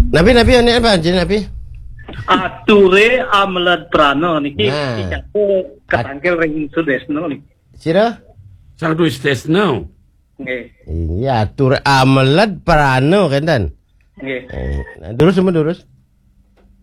Nabi ini apa jeneng Nabi? Ature Amlad Prano niki Nah. dicatu ketangkel ring Sudesno niki. Sira? Satu Stesno. Nggih. Iya, atur amelat prano kan dan. Nggih. Durus semua durus.